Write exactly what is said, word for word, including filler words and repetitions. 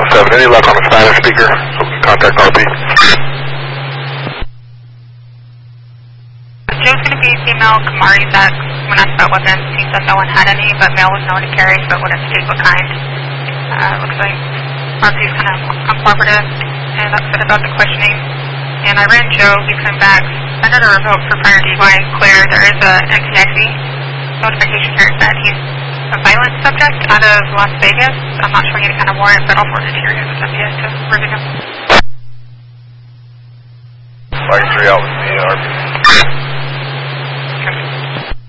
oh seven. Any luck on the Spanish speaker? So we can contact R P. Joe's going to be female Kamari sex. When asked about weapons, he said no one had any, but male was known to carry, but wouldn't state what kind. Uh, looks like R P's kind of uncooperative, and that's it about the questioning. And I ran Joe, he came back, suspended or revoked for prior D U I, clear. There is a N T I C notification here that he's a violent subject out of Las Vegas. I'm not showing any kind of warrant, but I'll forward it to your guys' M P S to review him. Fire three out with the R P.